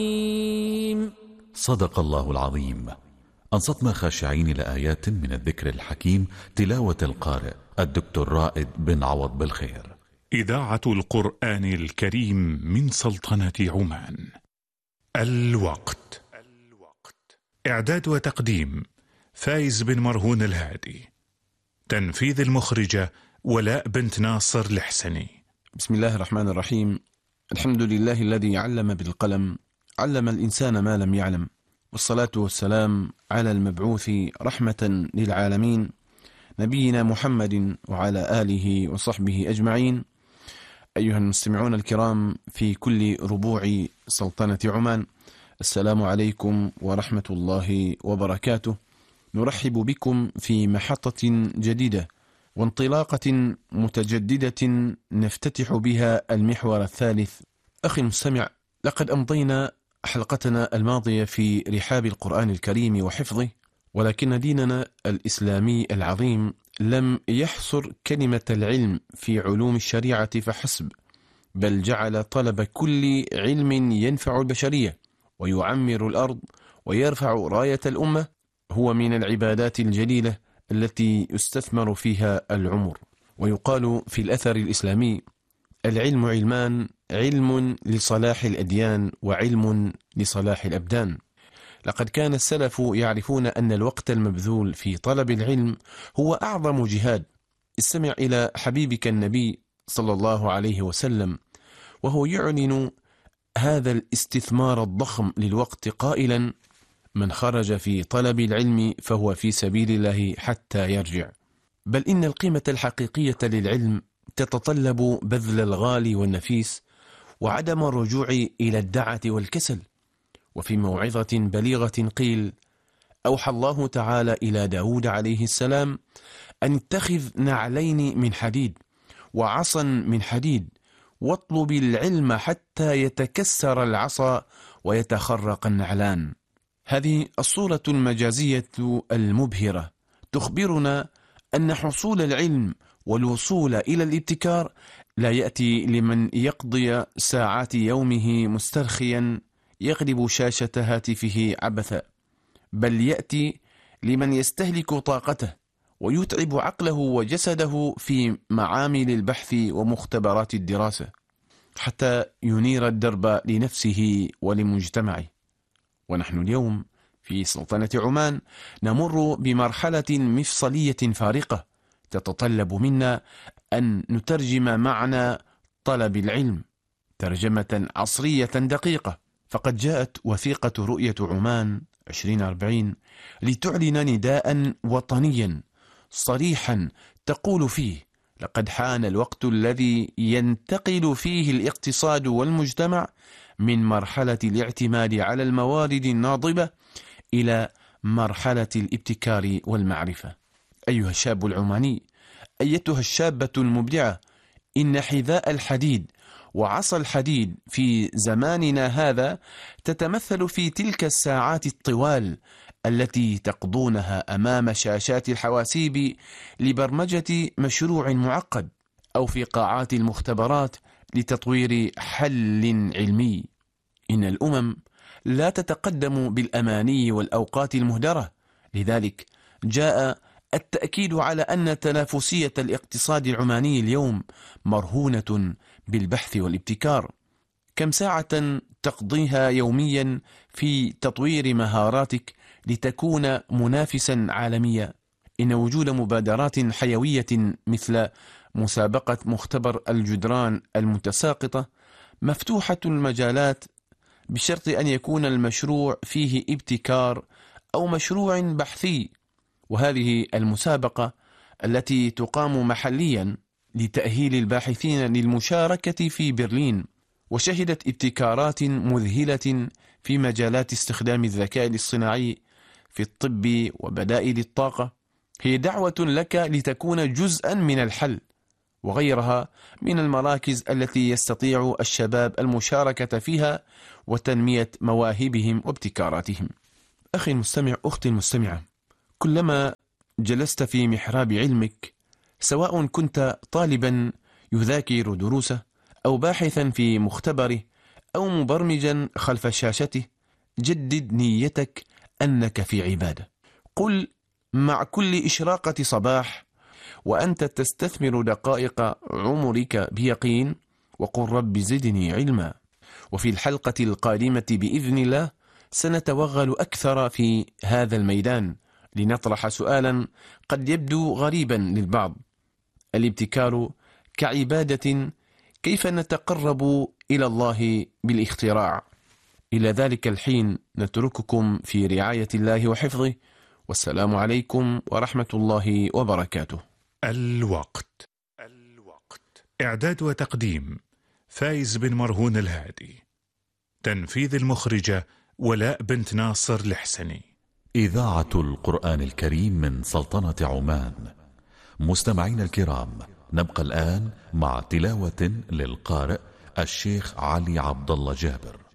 صدق الله العظيم. أنصتنا خاشعين لآيات من الذكر الحكيم، تلاوة القارئ الدكتور رائد بن عوض بالخير. إذاعة القرآن الكريم من سلطنة عمان. الوقت. إعداد وتقديم فايز بن مرهون الهادي. تنفيذ المخرجة ولاء بنت ناصر الحسني. بسم الله الرحمن الرحيم. الحمد لله الذي علم بالقلم، علم الإنسان ما لم يعلم، والصلاة والسلام على المبعوث رحمة للعالمين نبينا محمد وعلى آله وصحبه أجمعين. أيها المستمعون الكرام في كل ربوع سلطنة عمان، السلام عليكم ورحمة الله وبركاته. نرحب بكم في محطة جديدة وانطلاقة متجددة نفتتح بها المحور الثالث. أخي المستمع، لقد أمضينا حلقتنا الماضية في رحاب القرآن الكريم وحفظه، ولكن ديننا الإسلامي العظيم لم يحصر كلمة العلم في علوم الشريعة فحسب، بل جعل طلب كل علم ينفع البشرية ويعمر الأرض ويرفع راية الأمة هو من العبادات الجليلة التي يستثمر فيها العمر. ويقال في الأثر الإسلامي: العلم علمان، علم لصلاح الأديان وعلم لصلاح الأبدان. لقد كان السلف يعرفون أن الوقت المبذول في طلب العلم هو أعظم جهاد. استمع إلى حبيبك النبي صلى الله عليه وسلم وهو يعلن هذا الاستثمار الضخم للوقت قائلا: من خرج في طلب العلم فهو في سبيل الله حتى يرجع. بل إن القيمة الحقيقية للعلم تتطلب بذل الغالي والنفيس وعدم الرجوع إلى الدعة والكسل. وفي موعظة بليغة قيل: أوحى الله تعالى إلى داود عليه السلام أن اتخذ نعلين من حديد وعصا من حديد واطلب العلم حتى يتكسر العصا ويتخرق النعلان. هذه الصورة المجازية المبهرة تخبرنا أن حصول العلم والوصول إلى الابتكار لا يأتي لمن يقضي ساعات يومه مسترخيا يقلب شاشة هاتفه عبثا، بل يأتي لمن يستهلك طاقته ويتعب عقله وجسده في معامل البحث ومختبرات الدراسة حتى ينير الدرب لنفسه ولمجتمعه. ونحن اليوم في سلطنة عمان نمر بمرحلة مفصلية فارقة تتطلب منا أن نترجم معنى طلب العلم ترجمة عصرية دقيقة. فقد جاءت وثيقة رؤية عمان 2040 لتعلن نداء وطنيا صريحا تقول فيه: لقد حان الوقت الذي ينتقل فيه الاقتصاد والمجتمع من مرحلة الاعتماد على الموارد الناضبة إلى مرحلة الابتكار والمعرفة. أيها الشاب العماني، أيتها الشابة المبدعة، إن حذاء الحديد وعصا الحديد في زماننا هذا تتمثل في تلك الساعات الطوال التي تقضونها أمام شاشات الحواسيب لبرمجة مشروع معقد، أو في قاعات المختبرات لتطوير حل علمي. إن الأمم لا تتقدم بالأماني والأوقات المهدرة، لذلك جاء التأكيد على أن تنافسية الاقتصاد العماني اليوم مرهونة بالبحث والابتكار. كم ساعة تقضيها يوميا في تطوير مهاراتك لتكون منافسا عالميا؟ إن وجود مبادرات حيوية مثل مسابقة مختبر الجدران المتساقطة مفتوحة المجالات، بشرط أن يكون المشروع فيه ابتكار أو مشروع بحثي. وهذه المسابقة التي تقام محليا لتأهيل الباحثين للمشاركة في برلين، وشهدت ابتكارات مذهلة في مجالات استخدام الذكاء الاصطناعي في الطب وبدائل الطاقة، هي دعوة لك لتكون جزءا من الحل، وغيرها من المراكز التي يستطيع الشباب المشاركة فيها وتنمية مواهبهم وابتكاراتهم. أخي المستمع، أختي المستمعة، كلما جلست في محراب علمك، سواء كنت طالبا يذاكر دروسه أو باحثا في مختبره أو مبرمجا خلف شاشته، جدد نيتك أنك في عبادة. قل مع كل إشراقة صباح وأنت تستثمر دقائق عمرك بيقين، وقل رب زدني علما. وفي الحلقة القادمة بإذن الله سنتوغل أكثر في هذا الميدان لنطرح سؤالا قد يبدو غريبا للبعض: الابتكار كعبادة، كيف نتقرب إلى الله بالاختراع؟ إلى ذلك الحين نترككم في رعاية الله وحفظه، والسلام عليكم ورحمة الله وبركاته. الوقت. إعداد وتقديم فايز بن مرهون الهادي. تنفيذ المخرجة ولاء بنت ناصر الحسني. إذاعة القرآن الكريم من سلطنة عمان. مستمعين الكرام، نبقى الآن مع تلاوة للقارئ الشيخ علي عبد الله جابر.